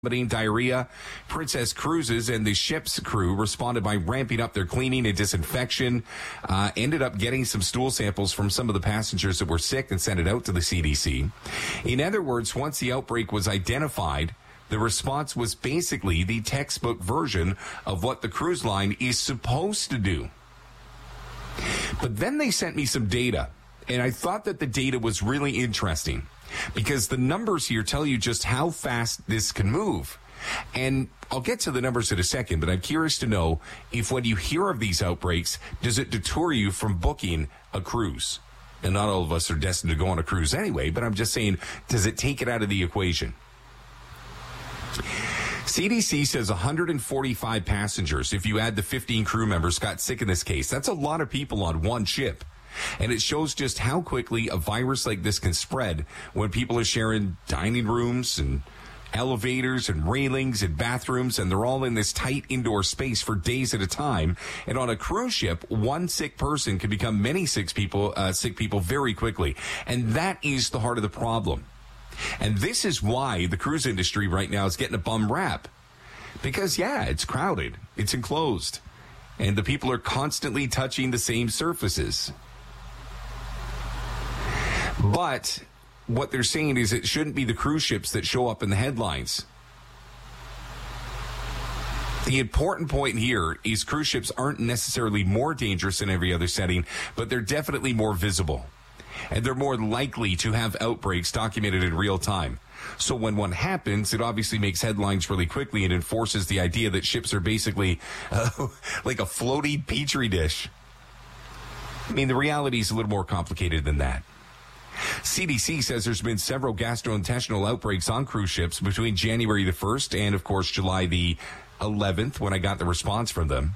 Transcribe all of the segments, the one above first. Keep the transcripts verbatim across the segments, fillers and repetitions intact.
vomiting, diarrhea. Princess Cruises and the ship's crew responded by ramping up their cleaning and disinfection. Uh, ended up getting some stool samples from some of the passengers that were sick and sent it out to the C D C. In other words, once the outbreak was identified, the response was basically the textbook version of what the cruise line is supposed to do. But then they sent me some data, and I thought that the data was really interesting, because the numbers here tell you just how fast this can move. And I'll get to the numbers in a second, but I'm curious to know if when you hear of these outbreaks, does it deter you from booking a cruise? And not all of us are destined to go on a cruise anyway, but I'm just saying, does it take it out of the equation? C D C says one hundred forty-five passengers, if you add the fifteen crew members, got sick in this case. That's a lot of people on one ship. And it shows just how quickly a virus like this can spread when people are sharing dining rooms and elevators and railings and bathrooms, and they're all in this tight indoor space for days at a time. And on a cruise ship, one sick person can become many sick people, uh, sick people very quickly. And that is the heart of the problem. And this is why the cruise industry right now is getting a bum rap. Because, yeah, it's crowded, it's enclosed, and the people are constantly touching the same surfaces. But what they're saying is it shouldn't be the cruise ships that show up in the headlines. The important point here is cruise ships aren't necessarily more dangerous in every other setting, but they're definitely more visible. And they're more likely to have outbreaks documented in real time. So when one happens, it obviously makes headlines really quickly and enforces the idea that ships are basically uh, like a floating petri dish. I mean, the reality is a little more complicated than that. C D C says there's been several gastrointestinal outbreaks on cruise ships between January the first and, of course, July the eleventh, when I got the response from them.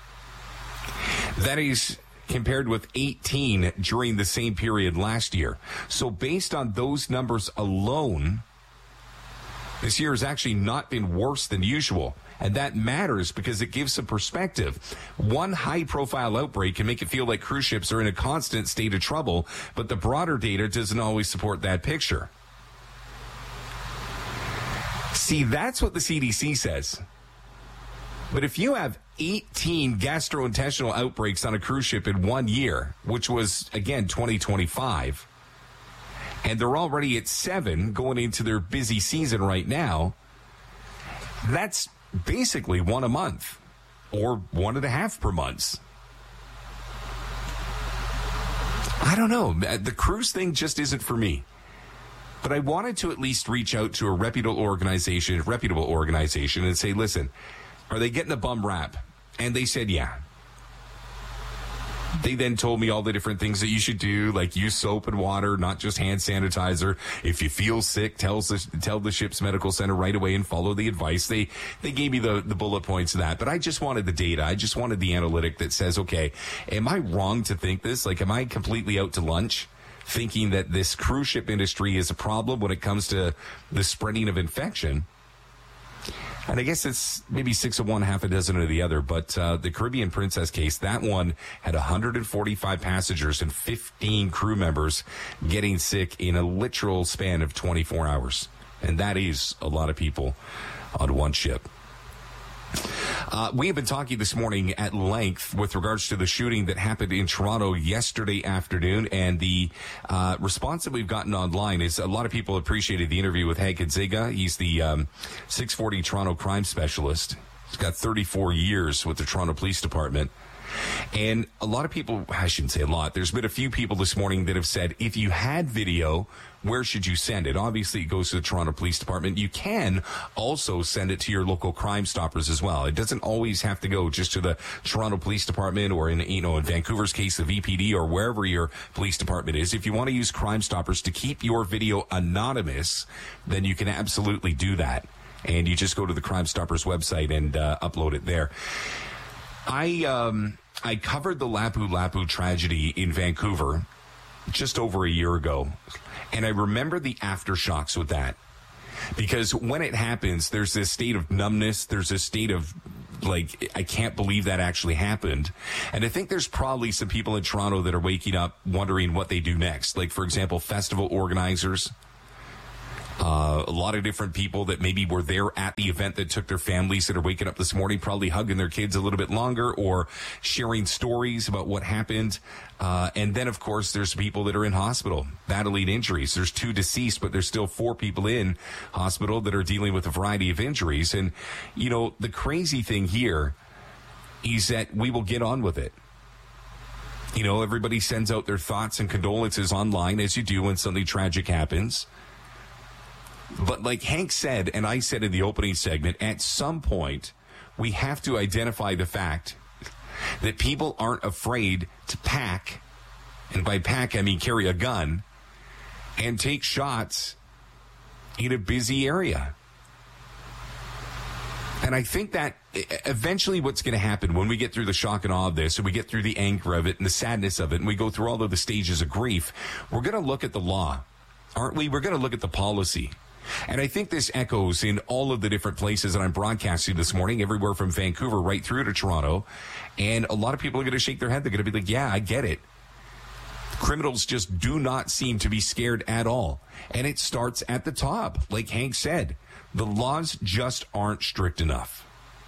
That is compared with eighteen during the same period last year. So based on those numbers alone, this year has actually not been worse than usual. And that matters because it gives some perspective. One high-profile outbreak can make it feel like cruise ships are in a constant state of trouble, but the broader data doesn't always support that picture. See, that's what the C D C says. But if you have eighteen gastrointestinal outbreaks on a cruise ship in one year, which was, again, twenty twenty-five, and they're already at seven going into their busy season right now, that's basically one a month, or one and a half per month. I don't know. The cruise thing just isn't for me. But I wanted to at least reach out to a reputable organization, reputable organization and say, listen, are they getting a bum rap? And they said, yeah. They then told me all the different things that you should do, like use soap and water, not just hand sanitizer. If you feel sick, tell the, tell the ship's medical center right away and follow the advice. They they gave me the, the bullet points of that. But I just wanted the data. I just wanted the analytic that says, okay, am I wrong to think this? Like, am I completely out to lunch thinking that this cruise ship industry is a problem when it comes to the spreading of infection? And I guess it's maybe six of one, half a dozen of the other. But uh, the Caribbean Princess case, that one had one hundred forty-five passengers and fifteen crew members getting sick in a literal span of twenty-four hours. And that is a lot of people on one ship. Uh, we have been talking this morning at length with regards to the shooting that happened in Toronto yesterday afternoon, and the uh, response that we've gotten online is a lot of people appreciated the interview with Hank Nziga. He's the um, six forty Toronto crime specialist. He's got thirty-four years with the Toronto Police Department. And a lot of people, I shouldn't say a lot, there's been a few people this morning that have said, if you had video, where should you send it? Obviously, it goes to the Toronto Police Department. You can also send it to your local Crime Stoppers as well. It doesn't always have to go just to the Toronto Police Department, or in, you know, in Vancouver's case, the V P D, or wherever your police department is. If you want to use Crime Stoppers to keep your video anonymous, then you can absolutely do that. And you just go to the Crime Stoppers website and uh, upload it there. I um, I covered the Lapu Lapu tragedy in Vancouver just over a year ago, and I remember the aftershocks with that. Because when it happens, there's this state of numbness, there's this state of, like, I can't believe that actually happened. And I think there's probably some people in Toronto that are waking up wondering what they do next. Like, for example, festival organizers. Uh, a lot of different people that maybe were there at the event that took their families that are waking up this morning, probably hugging their kids a little bit longer or sharing stories about what happened. Uh, and then, of course, there's people that are in hospital battling injuries. There's two deceased, but there's still four people in hospital that are dealing with a variety of injuries. And, you know, the crazy thing here is that we will get on with it. You know, everybody sends out their thoughts and condolences online, as you do when something tragic happens. But like Hank said, and I said in the opening segment, at some point, we have to identify the fact that people aren't afraid to pack, and by pack, I mean carry a gun, and take shots in a busy area. And I think that eventually what's going to happen when we get through the shock and awe of this, and we get through the anger of it and the sadness of it, and we go through all of the stages of grief, we're going to look at the law, aren't we? We're going to look at the policy. And I think this echoes in all of the different places that I'm broadcasting this morning, everywhere from Vancouver right through to Toronto. And a lot of people are going to shake their head. They're going to be like, yeah, I get it. Criminals just do not seem to be scared at all. And it starts at the top. Like Hank said, the laws just aren't strict enough.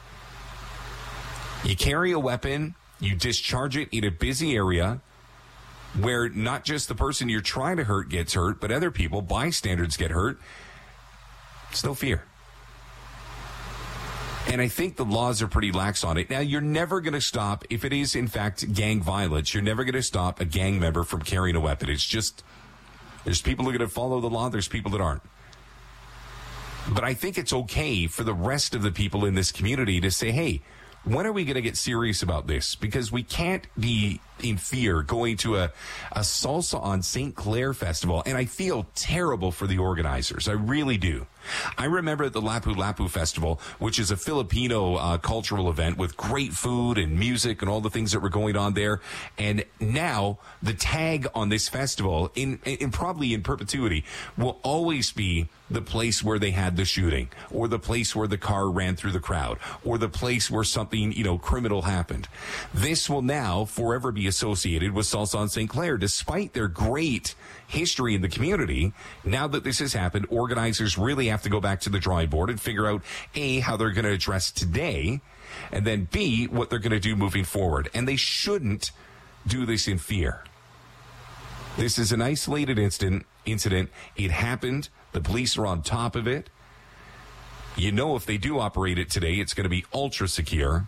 You carry a weapon, you discharge it in a busy area where not just the person you're trying to hurt gets hurt, but other people, bystanders, get hurt. It's no fear. And I think the laws are pretty lax on it. Now, you're never going to stop, if it is, in fact, gang violence, you're never going to stop a gang member from carrying a weapon. It's just, there's people who are going to follow the law, there's people that aren't. But I think it's okay for the rest of the people in this community to say, hey, when are we going to get serious about this? Because we can't be in fear going to a, a Salsa on Saint Clair festival. And I feel terrible for the organizers. I really do. I remember at the Lapu Lapu Festival, which is a Filipino uh, cultural event with great food and music and all the things that were going on there. And now the tag on this festival, in, in probably in perpetuity, will always be the place where they had the shooting, or the place where the car ran through the crowd, or the place where something, you know, criminal happened. This will now forever be associated with Salsa on Saint Clair, despite their great history in the community. Now that this has happened, organizers really have to go back to the drawing board and figure out, A, how they're going to address today, and then B, what they're going to do moving forward. And they shouldn't do this in fear. This is an isolated incident. Incident. It happened. The police are on top of it. You know, if they do operate it today, it's going to be ultra secure.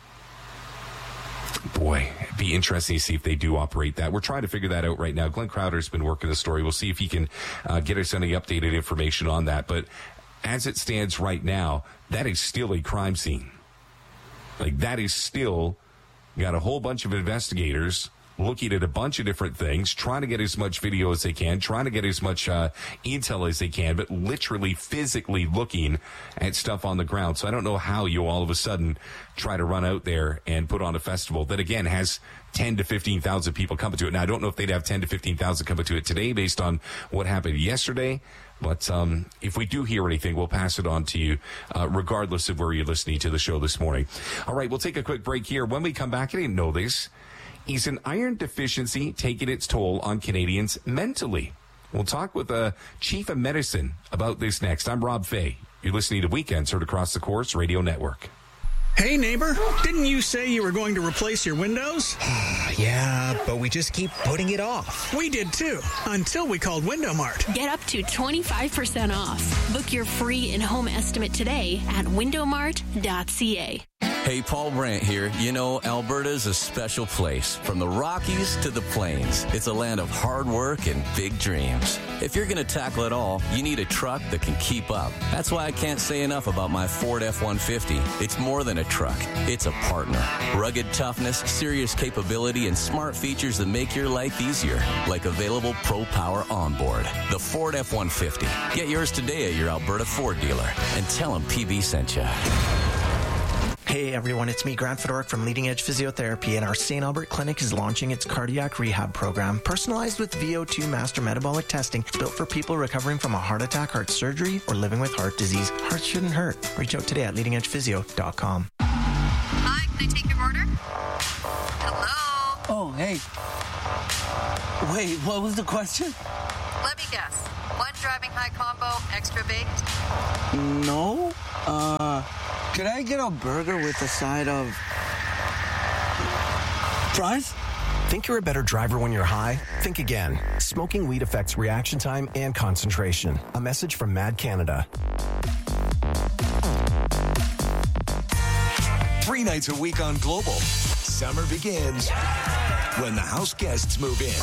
Boy, it'd be interesting to see if they do operate that. We're trying to figure that out right now. Glenn Crowder's been working the story. We'll see if he can uh, get us any updated information on that. But as it stands right now, that is still a crime scene. Like, that is still got a whole bunch of investigators looking at a bunch of different things, trying to get as much video as they can, trying to get as much uh, intel as they can, but literally physically looking at stuff on the ground. So I don't know how you all of a sudden try to run out there and put on a festival that, again, has ten to fifteen thousand people coming to it. Now, I don't know if they'd have ten to fifteen thousand coming to it today based on what happened yesterday. But um, if we do hear anything, we'll pass it on to you, uh, regardless of where you're listening to the show this morning. All right, we'll take a quick break here. When we come back, I didn't know this. Is an iron deficiency taking its toll on Canadians mentally? We'll talk with a chief of medicine about this next. I'm Rob Fay. You're listening to Weekends heard across the Corus Radio Network. Hey, neighbor, didn't you say you were going to replace your windows? Yeah, but we just keep putting it off. We did too, until we called Window Mart. Get up to twenty-five percent off. Book your free in-home estimate today at window mart dot c a. Hey, Paul Brandt here. You know, Alberta's a special place. From the Rockies to the Plains, it's a land of hard work and big dreams. If you're going to tackle it all, you need a truck that can keep up. That's why I can't say enough about my Ford F one fifty. It's more than a truck. It's a partner. Rugged toughness, serious capability, and smart features that make your life easier, like available Pro Power Onboard. The Ford F one fifty. Get yours today at your Alberta Ford dealer and tell them P B sent you. Hey everyone, it's me, Grant Fedoruk from Leading Edge Physiotherapy, and our Saint Albert Clinic is launching its cardiac rehab program, personalized with V O two master metabolic testing, built for people recovering from a heart attack, heart surgery, or living with heart disease. Hearts shouldn't hurt. Reach out today at leading edge physio dot com. Hi, can I take your order? Hello? Oh, hey. Wait, what was the question? Let me guess. One driving high combo, extra baked? No. Uh, could I get a burger with a side of fries? Think you're a better driver when you're high? Think again. Smoking weed affects reaction time and concentration. A message from Mad Canada. Three nights a week on Global. Summer begins yeah! when the house guests move in.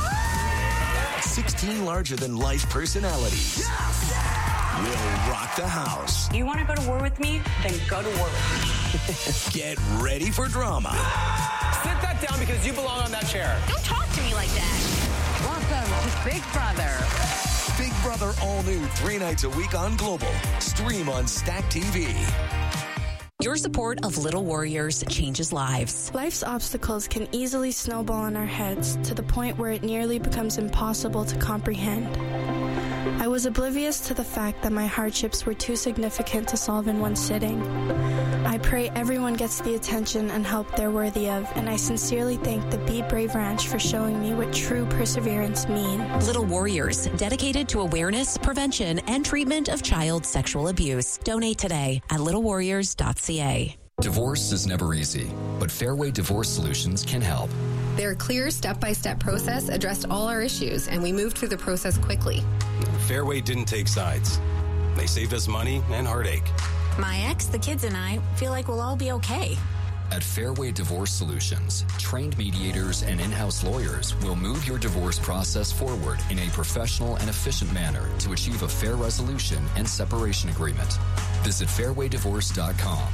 Oh sixteen larger-than-life personalities yes! will rock the house. You want to go to war with me? Then go to war with me. Get ready for drama. Sit that down because you belong on that chair. Don't talk to me like that. Welcome to Big Brother. Big Brother all new three nights a week on Global. Stream on Stack T V. Your support of Little Warriors changes lives. Life's obstacles can easily snowball on our heads to the point where it nearly becomes impossible to comprehend. I was oblivious to the fact that my hardships were too significant to solve in one sitting. I pray everyone gets the attention and help they're worthy of, and I sincerely thank the Be Brave Ranch for showing me what true perseverance means. Little Warriors, dedicated to awareness, prevention, and treatment of child sexual abuse. Donate today at little warriors dot c a. Divorce is never easy, but Fairway Divorce Solutions can help. Their clear step-by-step process addressed all our issues, and we moved through the process quickly. Fairway didn't take sides. They saved us money and heartache. My ex, the kids, and I feel like we'll all be okay. At Fairway Divorce Solutions, trained mediators and in-house lawyers will move your divorce process forward in a professional and efficient manner to achieve a fair resolution and separation agreement. Visit fairway divorce dot com.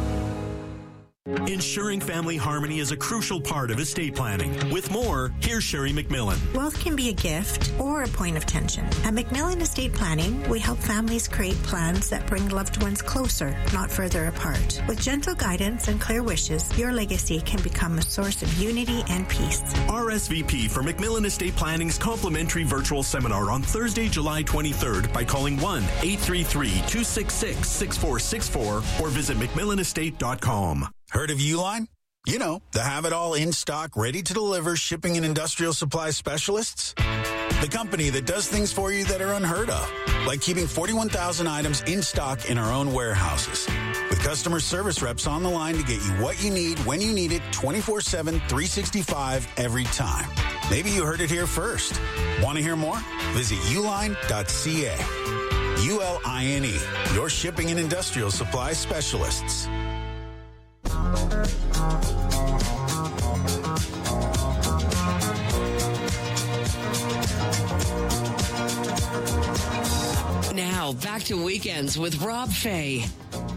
Ensuring family harmony is a crucial part of estate planning. With more, here's Sherry McMillan. Wealth can be a gift or a point of tension. At McMillan Estate Planning, we help families create plans that bring loved ones closer, not further apart. With gentle guidance and clear wishes, your legacy can become a source of unity and peace. R S V P for McMillan Estate Planning's complimentary virtual seminar on Thursday, July twenty-third by calling one eight three three, two six six, six four six four or visit mcmillan estate dot com. Heard of Uline? You know, the have-it-all in-stock, ready-to-deliver shipping and industrial supply specialists? The company that does things for you that are unheard of, like keeping forty-one thousand items in stock in our own warehouses. With customer service reps on the line to get you what you need, when you need it, twenty-four seven, three sixty-five, every time. Maybe you heard it here first. Want to hear more? Visit uline dot c a. U L I N E, your shipping and industrial supply specialists. Now, back to Weekends with Rob Fay.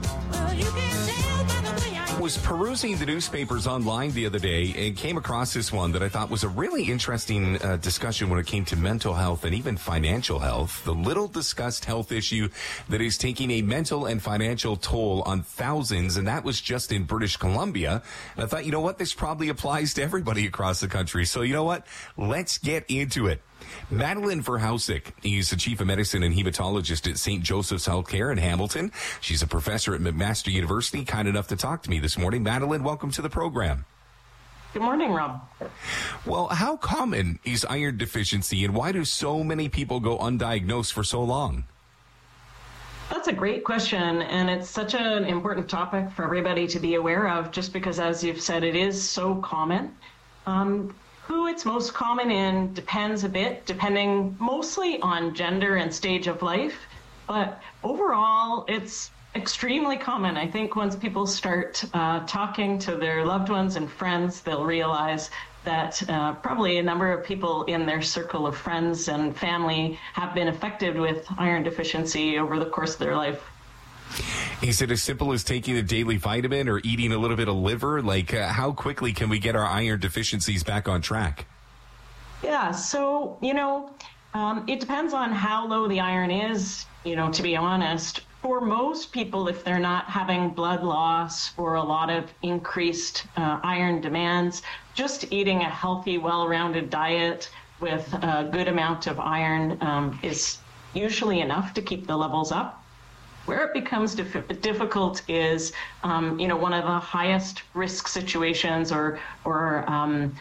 Was perusing the newspapers online the other day and came across this one that I thought was a really interesting uh, discussion when it came to mental health and even financial health. The little discussed health issue that is taking a mental and financial toll on thousands, and that was just in British Columbia. And I thought, you know what, this probably applies to everybody across the country. So you know what, let's get into it. Madeline Verhousek is the chief of medicine and hematologist at Saint Joseph's Healthcare in Hamilton. She's a professor at McMaster University, kind enough to talk to me this morning. Madeline, welcome to the program. Good morning, Rob. Well, how common is iron deficiency, and why do so many people go undiagnosed for so long? That's a great question, and it's such an important topic for everybody to be aware of, just because, as you've said, it is so common. Um, Who it's most common in depends a bit, depending mostly on gender and stage of life. But overall, it's extremely common. I think once people start uh, talking to their loved ones and friends, they'll realize that uh, probably a number of people in their circle of friends and family have been affected with iron deficiency over the course of their life. Is it as simple as taking a daily vitamin or eating a little bit of liver? Like, uh, how quickly can we get our iron deficiencies back on track? Yeah, so, you know, um, it depends on how low the iron is, you know, to be honest. For most people, if they're not having blood loss or a lot of increased uh, iron demands, just eating a healthy, well-rounded diet with a good amount of iron um, is usually enough to keep the levels up. Where it becomes dif- difficult is, um, you know, one of the highest risk situations or or um,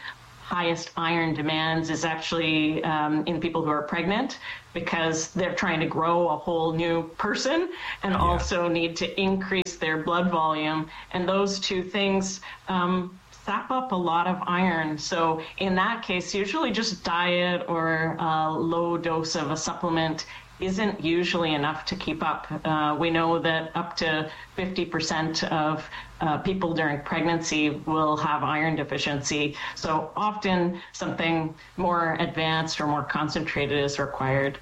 highest iron demands is actually um, in people who are pregnant, because they're trying to grow a whole new person and yeah. also need to increase their blood volume. And those two things um, sap up a lot of iron. So in that case, usually just diet or a low dose of a supplement isn't usually enough to keep up. Uh, we know that up to fifty percent of uh, people during pregnancy will have iron deficiency. So often something more advanced or more concentrated is required.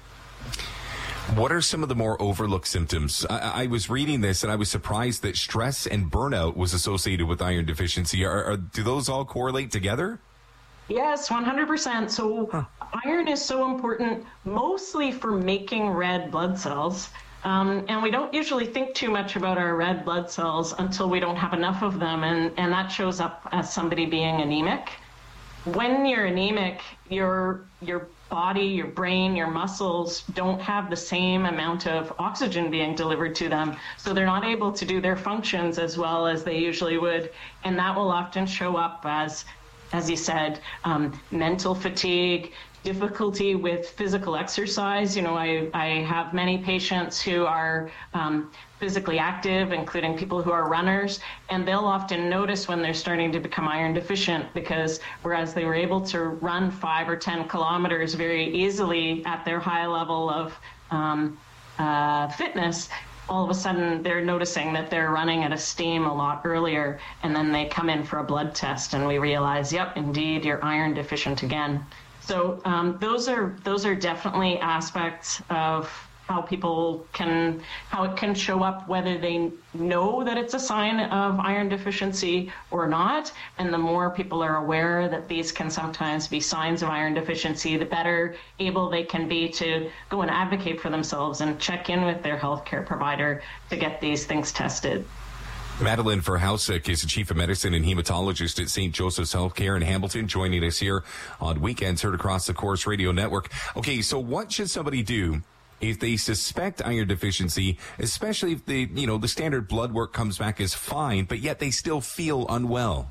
What are some of the more overlooked symptoms? I, I was reading this and I was surprised that stress and burnout was associated with iron deficiency. Are, are, do those all correlate together? Yes, one hundred percent. So huh. iron is so important mostly for making red blood cells. Um, and we don't usually think too much about our red blood cells until we don't have enough of them. And, and that shows up as somebody being anemic. When you're anemic, your your body, your brain, your muscles don't have the same amount of oxygen being delivered to them. So they're not able to do their functions as well as they usually would. And that will often show up as as you said, um, mental fatigue, difficulty with physical exercise. You know, I, I have many patients who are um, physically active, including people who are runners, and they'll often notice when they're starting to become iron deficient, because whereas they were able to run five or ten kilometers very easily at their high level of um, uh, fitness, all of a sudden they're noticing that they're running at a steam a lot earlier, and then they come in for a blood test and we realize, yep, indeed, you're iron deficient again. So um, those are those are definitely aspects of how people can, how it can show up, whether they know that it's a sign of iron deficiency or not. And the more people are aware that these can sometimes be signs of iron deficiency, the better able they can be to go and advocate for themselves and check in with their healthcare provider to get these things tested. Madeline Verhousek is the Chief of Medicine and Hematologist at Saint Joseph's Healthcare in Hamilton, joining us here on Weekends, heard across the Corus Radio Network. Okay, so what should somebody do if they suspect iron deficiency, especially if the, you know, the standard blood work comes back as fine, but yet they still feel unwell?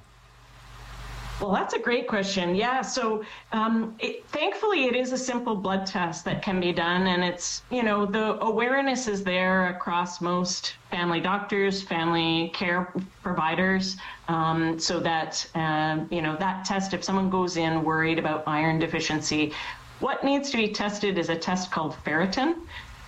Well, that's a great question. Yeah, so um, it, thankfully it is a simple blood test that can be done, and it's, you know, the awareness is there across most family doctors, family care providers, um, so that, uh, you know, that test, if someone goes in worried about iron deficiency, what needs to be tested is a test called ferritin.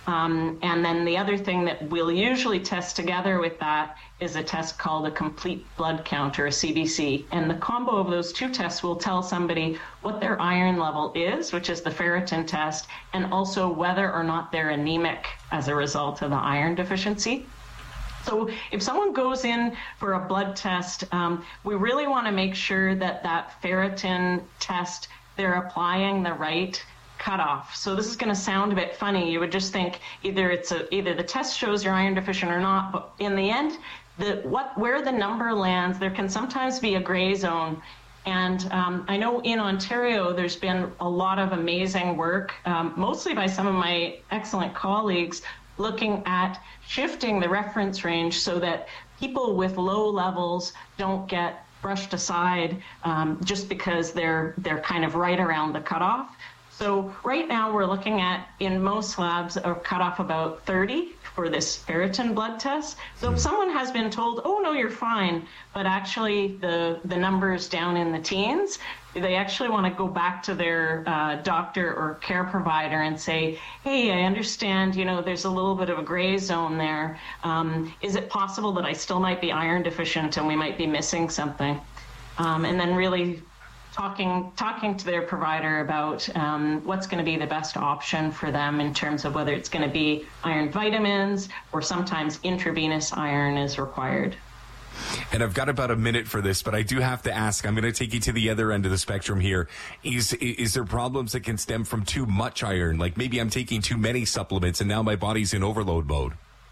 Um, and then the other thing that we'll usually test together with that is a test called a complete blood count, or a C B C. And the combo of those two tests will tell somebody what their iron level is, which is the ferritin test, and also whether or not they're anemic as a result of the iron deficiency. So if someone goes in for a blood test, um, we really want to make sure that that ferritin test, they're applying the right cutoff. So this is going to sound a bit funny. You would just think either it's a, either the test shows you're iron deficient or not, but in the end, the what where the number lands, there can sometimes be a gray zone. And um, I know in Ontario, there's been a lot of amazing work, um, mostly by some of my excellent colleagues, looking at shifting the reference range so that people with low levels don't get brushed aside um, just because they're they're kind of right around the cutoff. So right now we're looking at, in most labs, a cutoff about thirty for this ferritin blood test. So if someone has been told, oh, no, you're fine, but actually the, the number is down in the teens, they actually want to go back to their uh, doctor or care provider and say, hey, I understand, you know, there's a little bit of a gray zone there. Um, is it possible that I still might be iron deficient and we might be missing something? Um, and then really talking talking to their provider about um, what's going to be the best option for them in terms of whether it's going to be iron vitamins, or sometimes intravenous iron is required. And I've got about a minute for this, but I do have to ask, I'm going to take you to the other end of the spectrum here. Is is there problems that can stem from too much iron? Like maybe I'm taking too many supplements and now my body's in overload mode.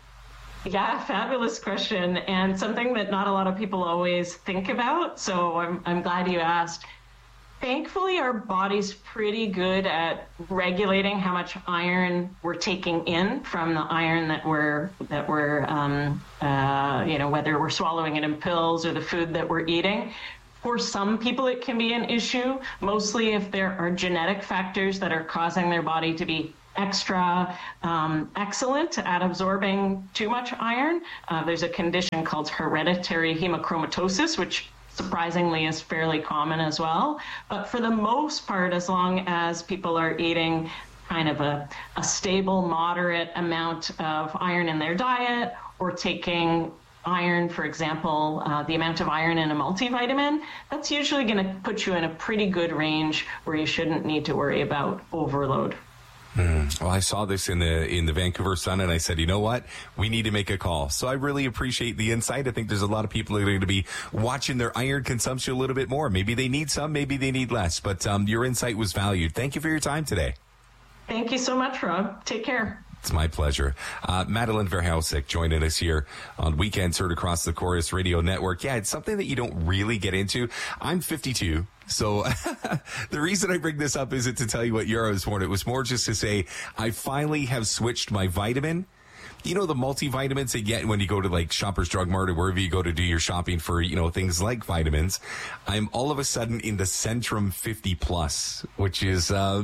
Yeah, fabulous question, and something that not a lot of people always think about. So I'm I'm glad you asked. Thankfully, our body's pretty good at regulating how much iron we're taking in from the iron that we're that we're um, uh, you know, whether we're swallowing it in pills or the food that we're eating. For some people, it can be an issue, mostly if there are genetic factors that are causing their body to be extra um, excellent at absorbing too much iron. Uh, there's a condition called hereditary hemochromatosis, which surprisingly is fairly common as well. But for the most part, as long as people are eating kind of a, a stable, moderate amount of iron in their diet, or taking iron, for example, uh, the amount of iron in a multivitamin, that's usually going to put you in a pretty good range where you shouldn't need to worry about overload. Mm. Well, I saw this in the in the Vancouver Sun, and I said, you know what? We need to make a call. So I really appreciate the insight. I think there's a lot of people that are going to be watching their iron consumption a little bit more. Maybe they need some, maybe they need less. But um, your insight was valued. Thank you for your time today. Thank you so much, Rob. Take care. It's my pleasure. Uh, Madeline Verhousek joining us here on Weekends Heard across the Chorus Radio Network. Yeah, it's something that you don't really get into. I'm fifty-two. So the reason I bring this up isn't to tell you what year I was born. It was more just to say I finally have switched my vitamin. You know, the multivitamins they get when you go to like Shoppers Drug Mart or wherever you go to do your shopping for, you know, things like vitamins. I'm all of a sudden in the Centrum fifty plus, which is, uh,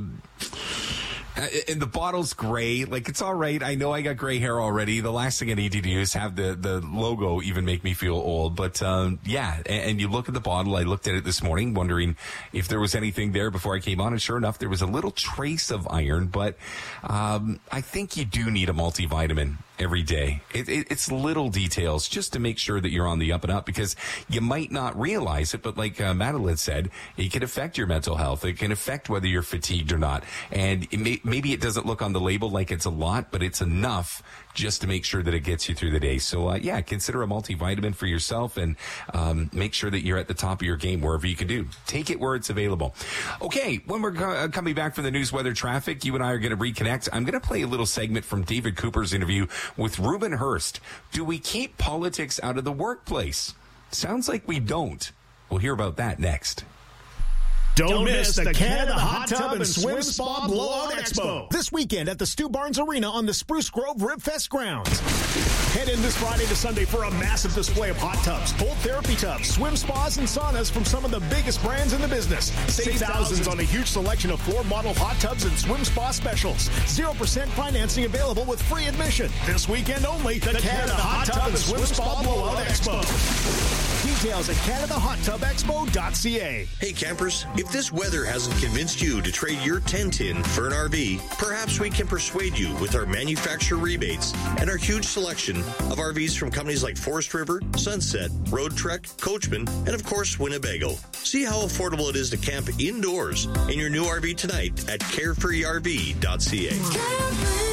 and the bottle's gray. Like, it's all right. I know I got gray hair already. The last thing I need to do is have the, the logo even make me feel old. But, um, yeah, and, and you look at the bottle. I looked at it this morning, wondering if there was anything there before I came on. And sure enough, there was a little trace of iron. But um, I think you do need a multivitamin every day. It, it, it's little details just to make sure that you're on the up and up, because you might not realize it, but like uh, Madeline said, it can affect your mental health. It can affect whether you're fatigued or not. And it may, maybe it doesn't look on the label like it's a lot, but it's enough just to make sure that it gets you through the day. So, uh, yeah, consider a multivitamin for yourself, and um, make sure that you're at the top of your game wherever you can do. Take it where it's available. Okay, when we're co- coming back from the news, weather, traffic, you and I are going to reconnect. I'm going to play a little segment from David Cooper's interview with Ruben Hurst. Do we keep politics out of the workplace? Sounds like we don't. We'll hear about that next. Don't, Don't miss the Canada Hot Tub and Swim Spa Blowout Expo this weekend at the Stu Barnes Arena on the Spruce Grove Ribfest grounds. Head in this Friday to Sunday for a massive display of hot tubs, cold therapy tubs, swim spas, and saunas from some of the biggest brands in the business. Save thousands on a huge selection of floor model hot tubs and swim spa specials. zero percent financing available with free admission. This weekend only, the, the Canada, Canada Hot Tub and Swim Spa Blowout Expo. Details at canada hot tub expo dot c a. Hey campers, if this weather hasn't convinced you to trade your tent in for an R V, perhaps we can persuade you with our manufacturer rebates and our huge selection of R Vs from companies like Forest River, Sunset, Road Trek, Coachman, and of course Winnebago. See how affordable it is to camp indoors in your new R V tonight at carefree r v dot c a.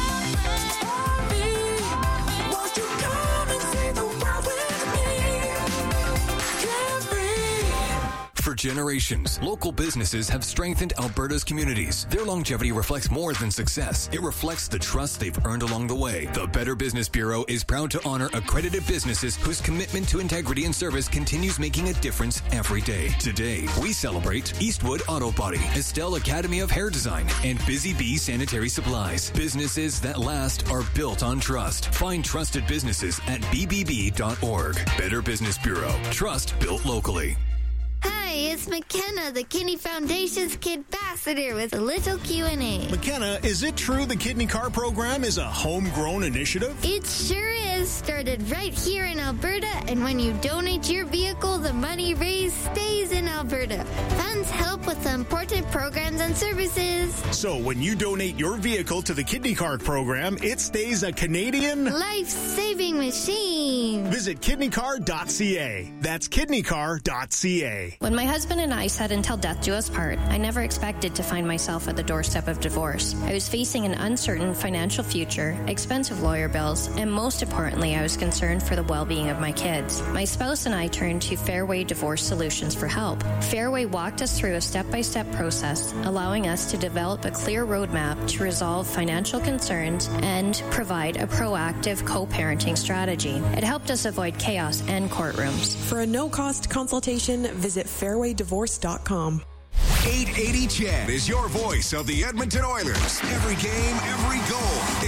For generations, local businesses have strengthened Alberta's communities. Their longevity reflects more than success. It reflects the trust they've earned along the way. The Better Business Bureau is proud to honor accredited businesses whose commitment to integrity and service continues making a difference every day. Today, we celebrate Eastwood Auto Body, Estelle Academy of Hair Design, and Busy Bee Sanitary Supplies. Businesses that last are built on trust. Find trusted businesses at b b b dot org. Better Business Bureau. Trust built locally. Hi, it's McKenna, the Kidney Foundation's Kid Ambassador, with a little Q and A. McKenna, is it true the Kidney Car program is a homegrown initiative? It sure is. Started right here in Alberta, and when you donate your vehicle, the money raised stays in Alberta. Funds help with important programs and services. So when you donate your vehicle to the Kidney Car program, it stays a Canadian life-saving machine. Visit kidney car dot c a. That's kidney car dot c a. When my husband and I said until death do us part, I never expected to find myself at the doorstep of divorce. I was facing an uncertain financial future, expensive lawyer bills, and most importantly, I was concerned for the well-being of my kids. My spouse and I turned to Fairway Divorce Solutions for help. Fairway walked us through a step-by-step process, allowing us to develop a clear roadmap to resolve financial concerns and provide a proactive co-parenting strategy. It helped us avoid chaos and courtrooms. For a no-cost consultation, visit fairway divorce dot com. eight eighty C H E D is your voice of the Edmonton Oilers. Every game, every goal.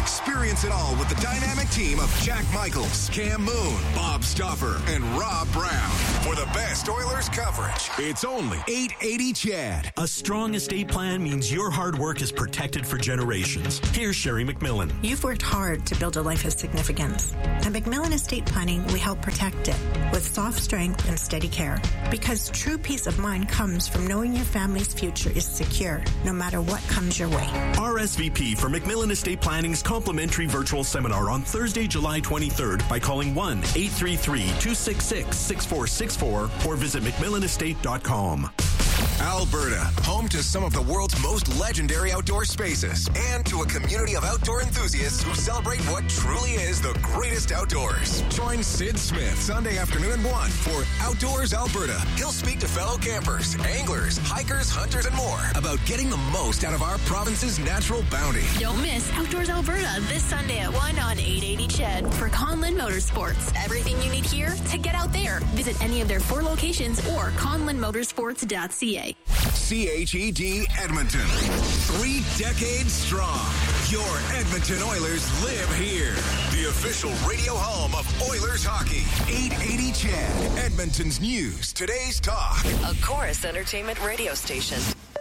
Experience it all with the dynamic team of Jack Michaels, Cam Moon, Bob Stauffer, and Rob Brown. For the best Oilers coverage, it's only eight eighty C H E D. A strong estate plan means your hard work is protected for generations. Here's Sherry McMillan. You've worked hard to build a life of significance. At McMillan Estate Planning, we help protect it with soft strength and steady care. Because true peace of mind comes from knowing your family's future is secure, no matter what comes your way. R S V P for McMillan Estate Planning's complimentary virtual seminar on Thursday, July twenty-third by calling one eight three three, two six six, six four six four or visit mcmillan estate dot com. Alberta, home to some of the world's most legendary outdoor spaces and to a community of outdoor enthusiasts who celebrate what truly is the greatest outdoors. Join Sid Smith Sunday afternoon at one for Outdoors Alberta. He'll speak to fellow campers, anglers, hikers, hunters, and more about getting the most out of our province's natural bounty. Don't miss Outdoors Alberta this Sunday at one on eight eighty C H E D for Conlin Motorsports. Everything you need here to get out there. Visit any of their four locations or conlin motorsports dot c a. C H E D Edmonton. Three decades strong. Your Edmonton Oilers live here. The official radio home of Oilers hockey. eight eighty C H E D. Edmonton's news. Today's talk. A Chorus Entertainment radio station.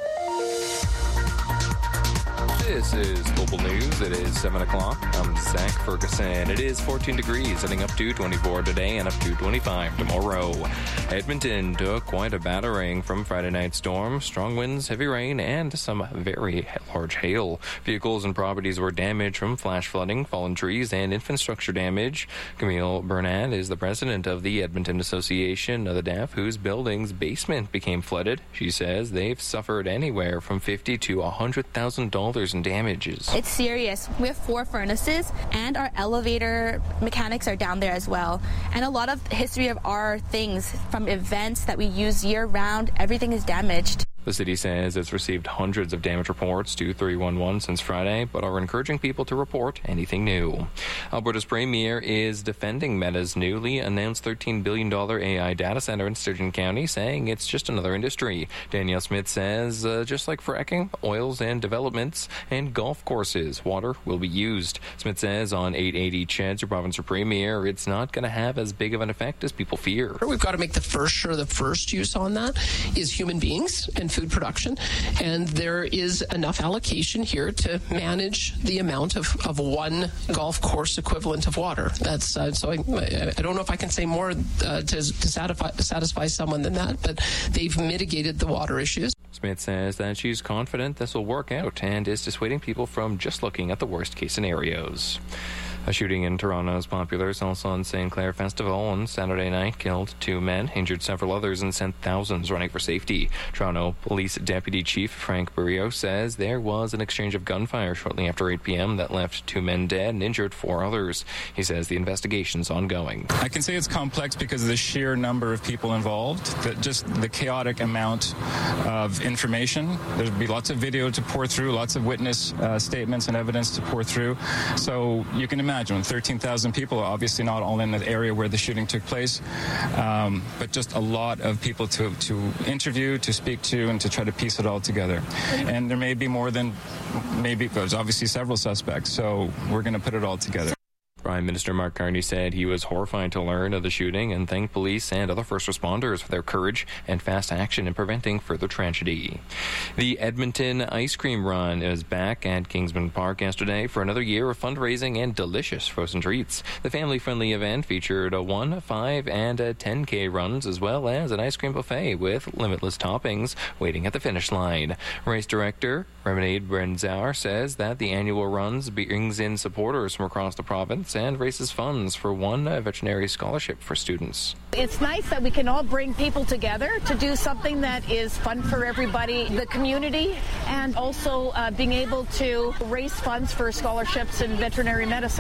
This is Global News. It is seven o'clock. I'm Zach Ferguson. It is fourteen degrees, heading up to twenty-four today and up to twenty-five tomorrow. Edmonton took quite a battering from Friday night storm. Strong winds, heavy rain, and some very large hail. Vehicles and properties were damaged from flash flooding, fallen trees, and infrastructure damage. Camille Bernard is the president of the Edmonton Association of the Deaf, whose building's basement became flooded. She says they've suffered anywhere from fifty to one hundred thousand dollars in damages. It's serious. We have four furnaces and our elevator mechanics are down there as well. And a lot of history of our things from events that we use year round, everything is damaged. The city says it's received hundreds of damage reports to three one one since Friday, but are encouraging people to report anything new. Alberta's premier is defending Meta's newly announced thirteen billion dollars A I data center in Sturgeon County, saying it's just another industry. Danielle Smith says, uh, just like fracking, oils and developments, and golf courses, water will be used. Smith says on eight eighty C H E D, your province premier, it's not going to have as big of an effect as people fear. We've got to make the first sure the first use on that is human beings and food production, and there is enough allocation here to manage the amount of, of one golf course equivalent of water. That's uh, so I, I don't know if I can say more uh, to, to satisfy, satisfy someone than that, but they've mitigated the water issues. Smith says that she's confident this will work out and is dissuading people from just looking at the worst case scenarios. A shooting in Toronto's popular Salson Saint Clair Festival on Saturday night killed two men, injured several others, and sent thousands running for safety. Toronto Police Deputy Chief Frank Barrio says there was an exchange of gunfire shortly after eight p.m. that left two men dead and injured four others. He says the investigation's ongoing. I can say it's complex because of the sheer number of people involved, that just the chaotic amount of information. There'd be lots of video to pour through, lots of witness uh, statements and evidence to pour through. So you can imagine Imagine thirteen thousand people, obviously not all in the area where the shooting took place, um, but just a lot of people to, to interview, to speak to, and to try to piece it all together. And there may be more than, maybe, there's obviously several suspects, so we're going to put it all together. Prime Minister Mark Carney said he was horrified to learn of the shooting and thanked police and other first responders for their courage and fast action in preventing further tragedy. The Edmonton Ice Cream Run is back at Kingsman Park yesterday for another year of fundraising and delicious frozen treats. The family-friendly event featured a one, five, and a ten K runs, as well as an ice cream buffet with limitless toppings waiting at the finish line. Race director Remonade Brenzauer says that the annual runs brings in supporters from across the province and raises funds for one veterinary scholarship for students. It's nice that we can all bring people together to do something that is fun for everybody, the community, and also uh, being able to raise funds for scholarships in veterinary medicine.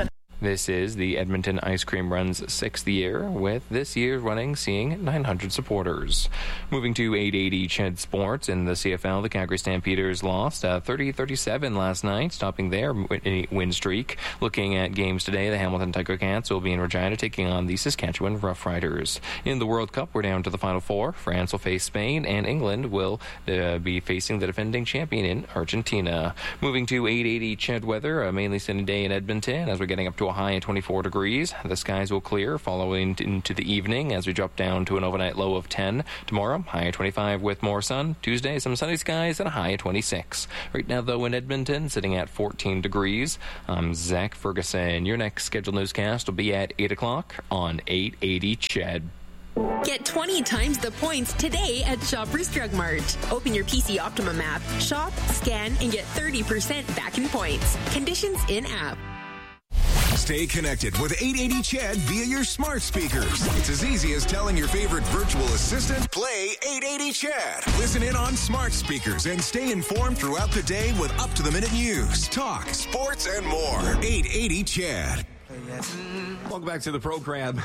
This is the Edmonton Ice Cream Run's sixth year, with this year's running seeing nine hundred supporters. Moving to eight eighty C H E D Sports in the C F L, the Calgary Stampeders lost uh, thirty thirty-seven last night, stopping their win streak. Looking at games today, the Hamilton Tiger Cats will be in Regina taking on the Saskatchewan Roughriders. In the World Cup, we're down to the Final Four. France will face Spain, and England will uh, be facing the defending champion in Argentina. Moving to eight eighty C H E D weather, a mainly sunny day in Edmonton as we're getting up to a high of twenty-four degrees. The skies will clear following into the evening as we drop down to an overnight low of ten. Tomorrow, high of twenty-five with more sun. Tuesday, some sunny skies and a high of twenty-six. Right now, though, in Edmonton, sitting at fourteen degrees. I'm Zach Ferguson. Your next scheduled newscast will be at eight o'clock on eight eighty C H E D. Get twenty times the points today at Shoppers Drug Mart. Open your P C Optimum app, shop, scan, and get thirty percent back in points. Conditions in-app. Stay connected with eight eighty C H E D via your smart speakers. It's as easy as telling your favorite virtual assistant, play eight eighty C H E D. Listen in on smart speakers and stay informed throughout the day with up-to-the-minute news, talk, sports, and more. eight eighty C H E D. Welcome back to the program.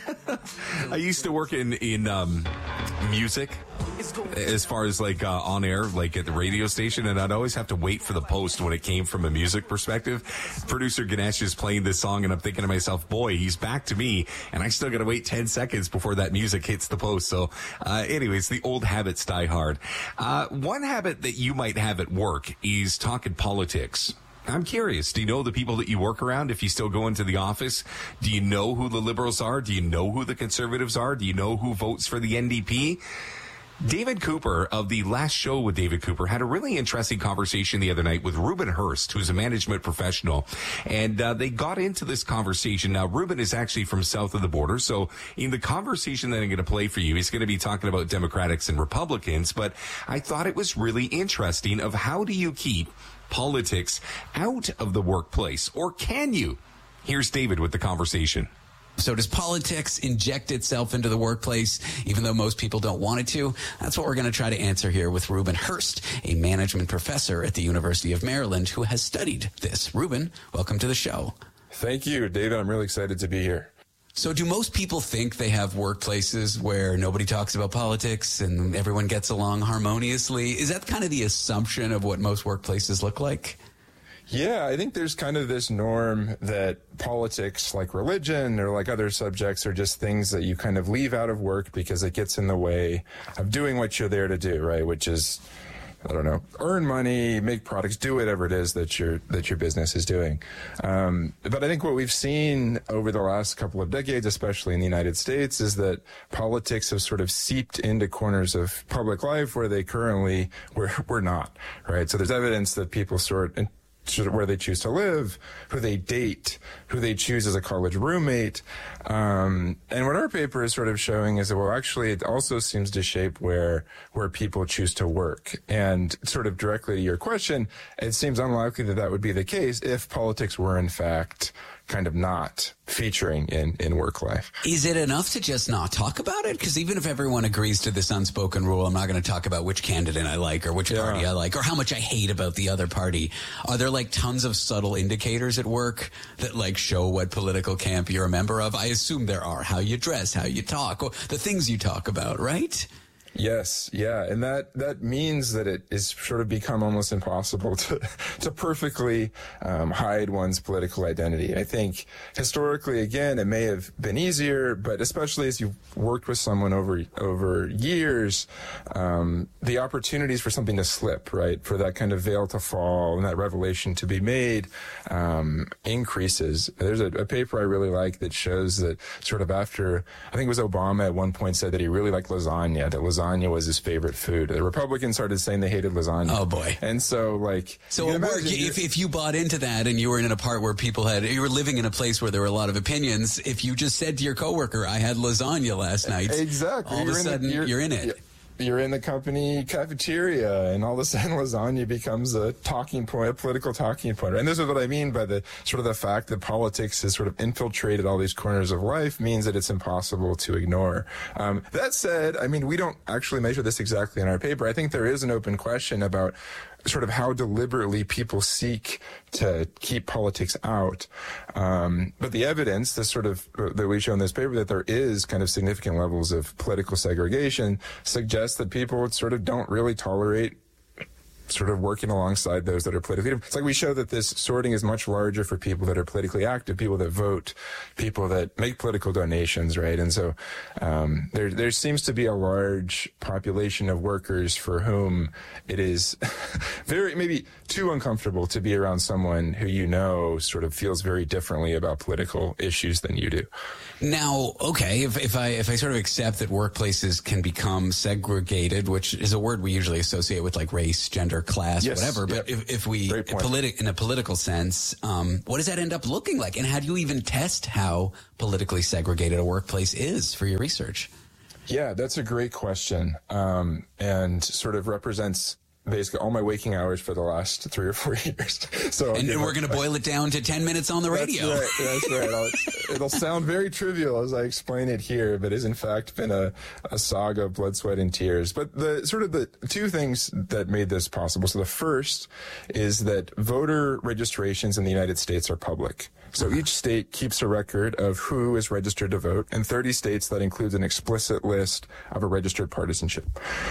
I used to work in, in um, music as far as like uh, on air, like at the radio station, and I'd always have to wait for the post when it came from a music perspective. Producer Ganesh is playing this song, and I'm thinking to myself, boy, he's back to me, and I still got to wait ten seconds before that music hits the post. So uh, anyways, the old habits die hard. Uh, one habit that you might have at work is talking politics. I'm curious, do you know the people that you work around if you still go into the office? Do you know who the Liberals are? Do you know who the Conservatives are? Do you know who votes for the N D P? David Cooper of The Last Show with David Cooper had a really interesting conversation the other night with Ruben Hurst, who's a management professional. And uh, they got into this conversation. Now, Ruben is actually from south of the border. So in the conversation that I'm going to play for you, he's going to be talking about Democrats and Republicans. But I thought it was really interesting of how do you keep politics out of the workplace, or can you? Here's David with the conversation. So does politics inject itself into the workplace, even though most people don't want it to? That's what we're going to try to answer here with Ruben Hurst, a management professor at the University of Maryland who has studied this. Ruben, welcome to the show. Thank you, David. I'm really excited to be here. So do most people think they have workplaces where nobody talks about politics and everyone gets along harmoniously? Is that kind of the assumption of what most workplaces look like? Yeah, I think there's kind of this norm that politics, like religion or like other subjects, are just things that you kind of leave out of work because it gets in the way of doing what you're there to do, right? Which is, I don't know, earn money, make products, do whatever it is that your that your business is doing. Um, but I think what we've seen over the last couple of decades, especially in the United States, is that politics have sort of seeped into corners of public life where they currently were, were not, right? So there's evidence that people sort of where they choose to live, who they date, who they choose as a college roommate. Um, and what our paper is sort of showing is that, well, actually, it also seems to shape where where people choose to work. And sort of directly to your question, it seems unlikely that that would be the case if politics were, in fact, kind of not featuring in, in work life. Is it enough to just not talk about it? Because even if everyone agrees to this unspoken rule, I'm not going to talk about which candidate I like or which yeah. party I like or how much I hate about the other party. Are there like tons of subtle indicators at work that like show what political camp you're a member of? I assume there are. How you dress, how you talk, the things you talk about, right? Yes, yeah, and that, that means that it is sort of become almost impossible to to perfectly um, hide one's political identity. I think historically, again, it may have been easier, but especially as you've worked with someone over over years, um, the opportunities for something to slip, right, for that kind of veil to fall and that revelation to be made um, increases. There's a, a paper I really like that shows that sort of after, I think it was Obama at one point said that he really liked lasagna, that lasagna Lasagna was his favorite food. The Republicans started saying they hated lasagna. Oh boy! And so, like, so at work, if if you bought into that and you were in a part where people had, you were living in a place where there were a lot of opinions. If you just said to your coworker, "I had lasagna last night," exactly, all you're of a sudden in the, you're, you're in it. You're, You're in the company cafeteria, and all of a sudden lasagna becomes a talking point, a political talking point. And this is what I mean by the sort of the fact that politics has sort of infiltrated all these corners of life means that it's impossible to ignore. Um, that said, I mean, we don't actually measure this exactly in our paper. I think there is an open question about sort of how deliberately people seek to keep politics out. Um, but the evidence, this sort of that we show in this paper, that there is kind of significant levels of political segregation, suggests that people sort of don't really tolerate sort of working alongside those that are politically active. It's like we show that this sorting is much larger for people that are politically active, people that vote, people that make political donations, right? And so um, there there seems to be a large population of workers for whom it is very, maybe too uncomfortable to be around someone who you know sort of feels very differently about political issues than you do. Now, okay, if, if I if I sort of accept that workplaces can become segregated, which is a word we usually associate with like race, gender, class, yes, whatever, yep. but if, if we, politi- in a political sense, um, what does that end up looking like? And how do you even test how politically segregated a workplace is for your research? Yeah, that's a great question, um, and sort of represents basically all my waking hours for the last three or four years. So, and, and we're going to boil it down to ten minutes on the radio. That's right. That's right. I'll, it'll sound very trivial as I explain it here, but has in fact been a, a saga of blood, sweat, and tears. But the sort of the two things that made this possible. So the first is that voter registrations in the United States are public. So each state keeps a record of who is registered to vote. In thirty states, that includes an explicit list of a registered partisanship.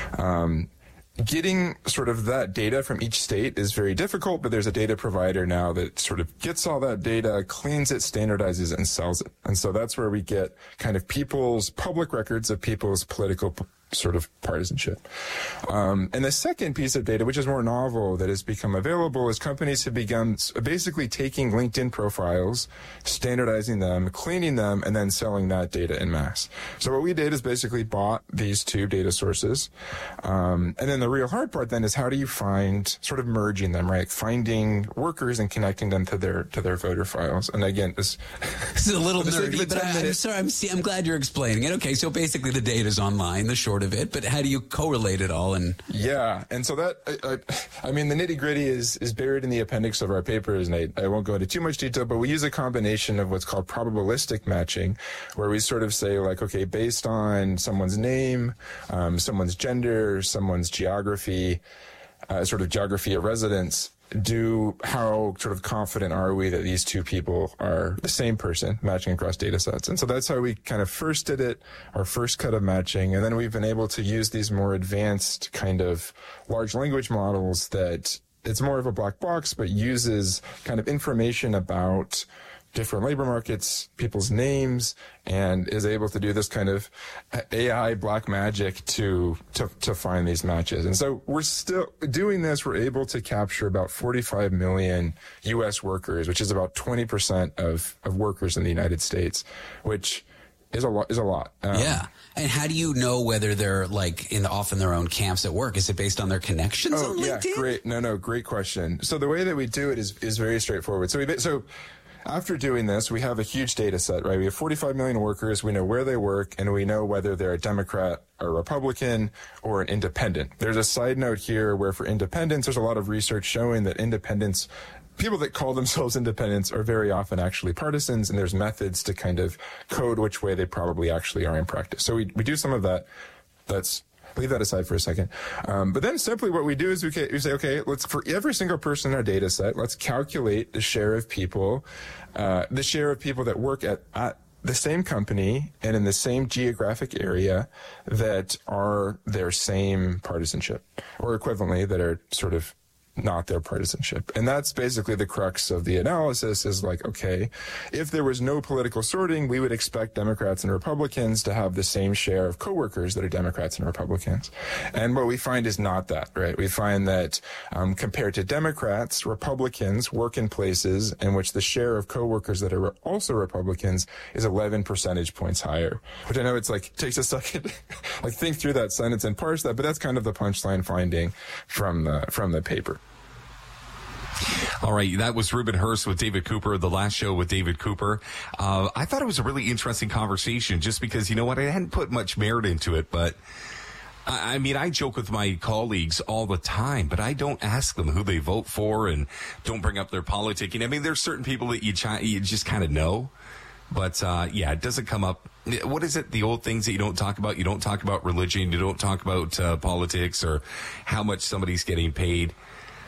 Um, Getting sort of that data from each state is very difficult, but there's a data provider now that sort of gets all that data, cleans it, standardizes it, and sells it. And so that's where we get kind of people's public records of people's political p- sort of partisanship. Um, and the second piece of data, which is more novel, that has become available, is companies have begun basically taking LinkedIn profiles, standardizing them, cleaning them, and then selling that data en masse. So what we did is basically bought these two data sources. Um, and then the real hard part then is how do you find sort of merging them, right? Finding workers and connecting them to their to their voter files. And again, this, this is a little nerdy, but I, I'm sorry. I'm, see, I'm glad you're explaining it. Okay, so basically the data's online, the short of it, but how do you correlate it all? And yeah, and so that I, I, I mean, the nitty gritty is is buried in the appendix of our papers, and I, I won't go into too much detail, but we use a combination of what's called probabilistic matching, where we sort of say like, okay, based on someone's name, um, someone's gender, someone's geography, uh, sort of geography of residence, do how sort of confident are we that these two people are the same person matching across data sets? And so that's how we kind of first did it, our first cut of matching. And then we've been able to use these more advanced kind of large language models that it's more of a black box, but uses kind of information about different labor markets, people's names, and is able to do this kind of A I black magic to, to, to find these matches. And so we're still doing this. We're able to capture about forty-five million U S workers, which is about twenty percent of, of workers in the United States, which is a lot, is a lot. Um, yeah. And how do you know whether they're like in the, off in their own camps at work? Is it based on their connections oh, on yeah, LinkedIn? Great. No, no, great question. So the way that we do it is, is very straightforward. So we, so, After doing this, we have a huge data set, right? We have forty-five million workers. We know where they work, and we know whether they're a Democrat, a Republican, or an independent. There's a side note here where for independents, there's a lot of research showing that independents, people that call themselves independents, are very often actually partisans, and there's methods to kind of code which way they probably actually are in practice. So we, we do some of that. That's leave that aside for a second. Um, but then simply what we do is we, we say, okay, let's, for every single person in our data set, let's calculate the share of people, uh, the share of people that work at, at the same company and in the same geographic area that are their same partisanship, or equivalently that are sort of not their partisanship. And that's basically the crux of the analysis, is like, okay, if there was no political sorting, we would expect Democrats and Republicans to have the same share of coworkers that are Democrats and Republicans. And what we find is not that, right? We find that um, compared to Democrats, Republicans work in places in which the share of coworkers that are also Republicans is eleven percentage points higher, which I know it's like, takes a second, like think through that sentence and parse that, but that's kind of the punchline finding from the, from the paper. All right, that was Ruben Hurst with David Cooper, the last show with David Cooper. Uh, I thought it was a really interesting conversation just because, you know what, I hadn't put much merit into it, but I, I mean, I joke with my colleagues all the time, but I don't ask them who they vote for and don't bring up their politicking. I mean, there's certain people that you, ch- you just kind of know, but uh, yeah, it doesn't come up. What is it? The old things that you don't talk about? You don't talk about religion. You don't talk about uh, politics or how much somebody's getting paid.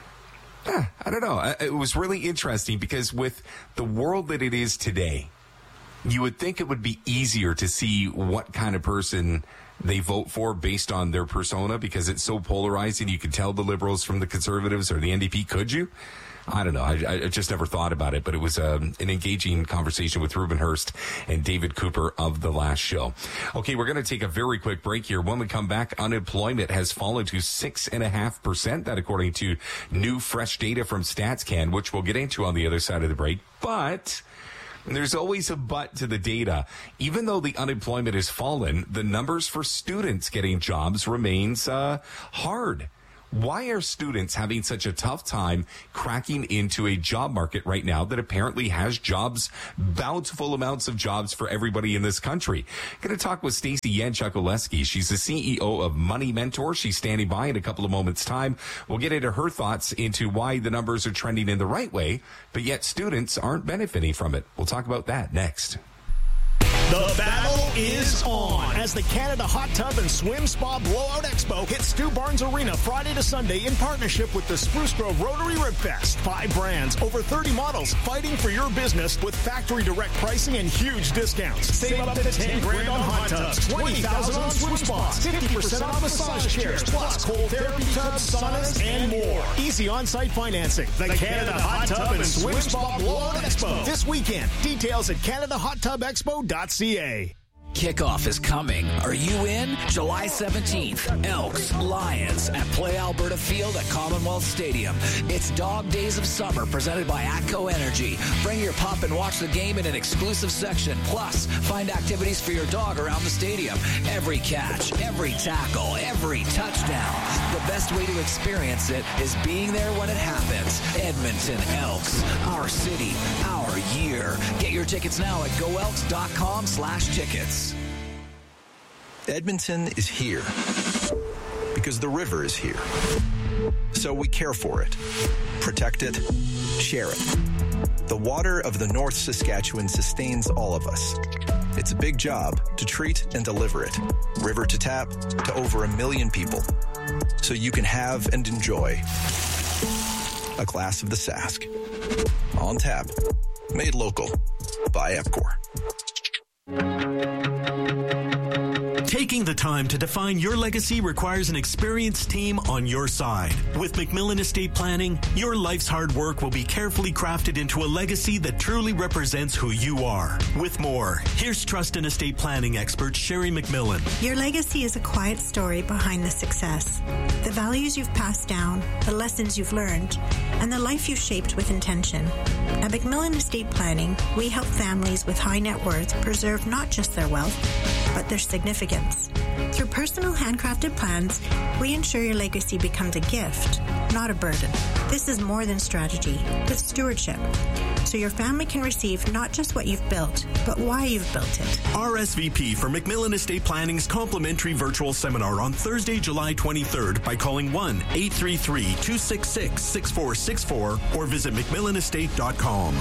eh, I don't know. It was really interesting because with the world that it is today, you would think it would be easier to see what kind of person they vote for based on their persona because it's so polarizing. You could tell the Liberals from the Conservatives or the N D P. Could you? I don't know. I, I just never thought about it, but it was um, an engaging conversation with Ruben Hurst and David Cooper of The Last Show. Okay, we're going to take a very quick break here. When we come back, unemployment has fallen to six point five percent. That according to new fresh data from StatsCan, which we'll get into on the other side of the break. But there's always a but to the data. Even though the unemployment has fallen, the numbers for students getting jobs remains uh, hard. Why are students having such a tough time cracking into a job market right now that apparently has jobs, bountiful amounts of jobs for everybody in this country? Going to talk with Stacey Yanchuk-Oleski. She's the C E O of Money Mentor. She's standing by in a couple of moments' time. We'll get into her thoughts into why the numbers are trending in the right way, but yet students aren't benefiting from it. We'll talk about that next. The battle is on as the Canada Hot Tub and Swim Spa Blowout Expo hits Stu Barnes Arena Friday to Sunday in partnership with the Spruce Grove Rotary Ribfest. Five brands, over thirty models, fighting for your business with factory direct pricing and huge discounts. Save, Save up to ten grand on hot tubs, twenty thousand on swim spas, fifty percent off massage chairs, plus cold therapy tubs, saunas, and more. Easy on-site financing. The, the Canada, Canada Hot Tub and Swim Spa Blowout Expo this weekend. Details at canada hot tub expo dot c a. Kickoff is coming. Are you in? July seventeenth, Elks, Lions at Play Alberta Field at Commonwealth Stadium. It's Dog Days of Summer presented by ATCO Energy. Bring your pup and watch the game in an exclusive section. Plus, find activities for your dog around the stadium. Every catch, every tackle, every touchdown. The best way to experience it is being there when it happens. Edmonton Elks, our city, our year. Get your tickets now at go elks dot com slash tickets. Edmonton is here because the river is here. So we care for it, protect it, share it. The water of the North Saskatchewan sustains all of us. It's a big job to treat and deliver it, river to tap, to over a million people, so you can have and enjoy a glass of the Sask. On tap, made local by Epcor. Taking the time to define your legacy requires an experienced team on your side. With McMillan Estate Planning, your life's hard work will be carefully crafted into a legacy that truly represents who you are. With more, here's trust and estate planning expert Sherry McMillan. Your legacy is a quiet story behind the success. The values you've passed down, the lessons you've learned, and the life you've shaped with intention. At McMillan Estate Planning, we help families with high net worth preserve not just their wealth, but their significance. Through personal handcrafted plans, we ensure your legacy becomes a gift, not a burden. This is more than strategy, it's stewardship. So your family can receive not just what you've built, but why you've built it. R S V P for McMillan Estate Planning's complimentary virtual seminar on Thursday, July twenty-third by calling one eight three three, two six six, six four six four or visit mcmillan estate dot com.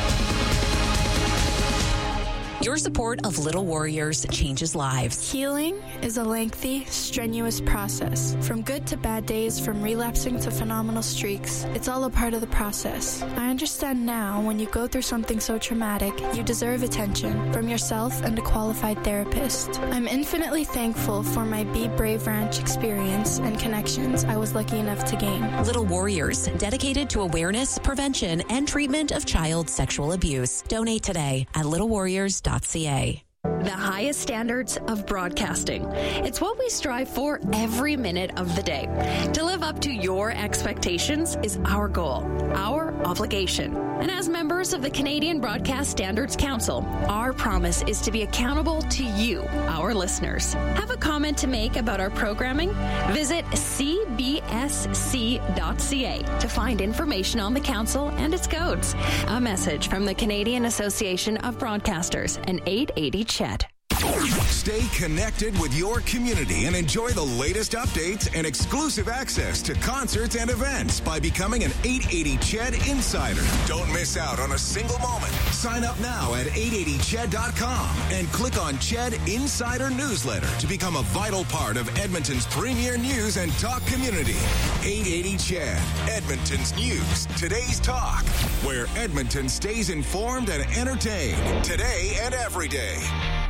Your support of Little Warriors changes lives. Healing is a lengthy, strenuous process. From good to bad days, from relapsing to phenomenal streaks, it's all a part of the process. I understand now when you go through something so traumatic, you deserve attention from yourself and a qualified therapist. I'm infinitely thankful for my Be Brave Ranch experience and connections I was lucky enough to gain. Little Warriors, dedicated to awareness, prevention, and treatment of child sexual abuse. Donate today at little warriors dot c a. The highest standards of broadcasting. It's what we strive for every minute of the day. To live up to your expectations is our goal, our obligation. And as members of the Canadian Broadcast Standards Council, our promise is to be accountable to you, our listeners. Have a comment to make about our programming? Visit c b s c dot c a to find information on the council and its codes. A message from the Canadian Association of Broadcasters and eight eighty C H E D. Stay connected with your community and enjoy the latest updates and exclusive access to concerts and events by becoming an eight eighty C H E D Insider. Don't miss out on a single moment. Sign up now at eight eighty C H E D dot com and click on C H E D Insider Newsletter to become a vital part of Edmonton's premier news and talk community. eight eighty C H E D, Edmonton's news, today's talk, where Edmonton stays informed and entertained today and every day.